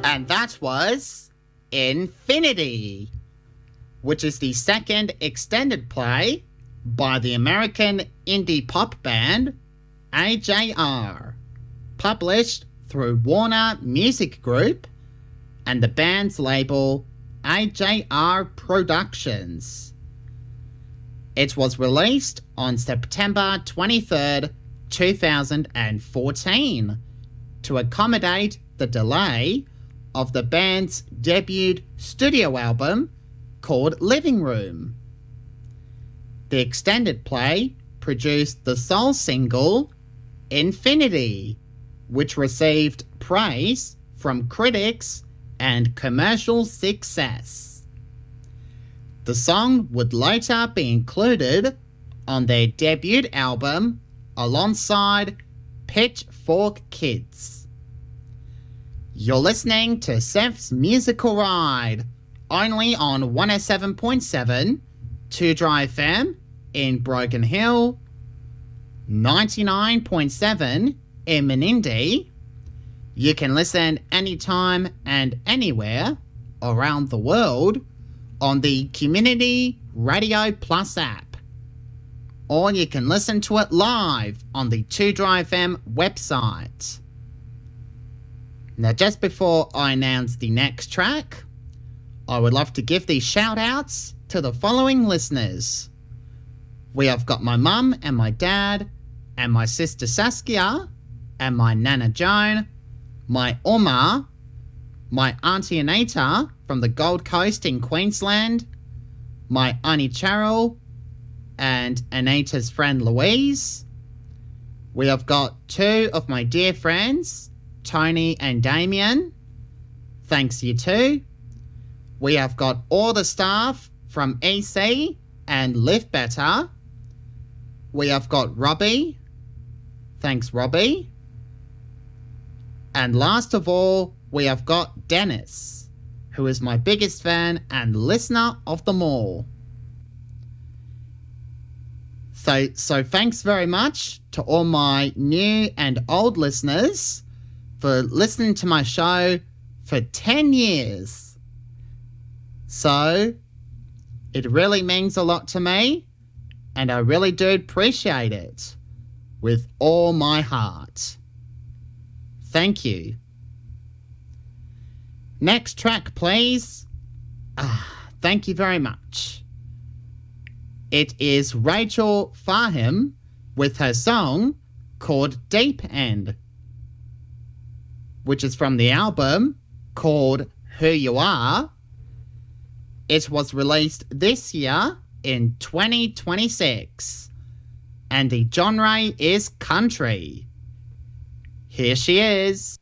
And that was Infinity, which is the second extended play by the American indie pop band AJR, published through Warner Music Group and the band's label AJR Productions. It was released on September 23rd, 2014, to accommodate the delay of the band's debut studio album called Living Room. The extended play produced the sole single Infinity, which received praise from critics and commercial success. The song would later be included on their debut album alongside Pitchfork Kids. You're listening to Seth's Musical Ride, only on 107.7 2 Dry FM in Broken Hill, 99.7 in Menindee. You can listen anytime and anywhere around the world on the Community Radio Plus app, or you can listen to it live on the 2 Dry FM website. Now, just before I announce the next track, I would love to give these shout-outs to the following listeners. We have got my mum and my dad, and my sister Saskia, and my Nana Joan, my Oma, my Auntie Anita from the Gold Coast in Queensland, my Auntie Cheryl, and Anita's friend Louise. We have got two of my dear friends, Tony and Damien. Thanks, you two. We have got all the staff from EC and Live Better. We have got Robbie. Thanks, Robbie. And last of all, we have got Dennis, who is my biggest fan and listener of them all. So thanks very much to all my new and old listeners for listening to my show for 10 years. So it really means a lot to me, and I really do appreciate it with all my heart. Thank you. Next track, please. Thank you very much. It is Rachel Fahim with her song called Deep End, which is from the album called Who You Are. It was released this year in 2026, and the genre is country. Here she is.